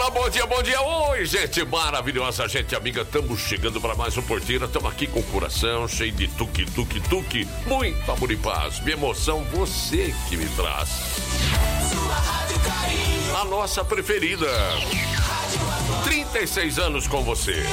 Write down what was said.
Olá, bom dia. Oi, gente maravilhosa, gente amiga. Estamos chegando para mais um Porteira. Estamos aqui com o coração cheio de tuque. Muito amor e paz. Minha emoção, você que me traz. Sua Rádio Carinho. A nossa preferida. 36 anos com você.